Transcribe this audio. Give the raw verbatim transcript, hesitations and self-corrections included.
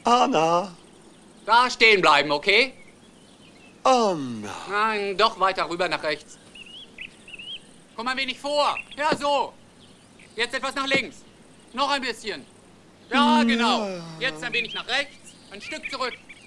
Anna. Da stehen bleiben, okay? Anna. Nein, doch weiter rüber nach rechts. Komm ein wenig vor. Ja, so. Jetzt etwas nach links. Noch ein bisschen. Ja, genau. Jetzt ein wenig nach rechts. Ein Stück zurück.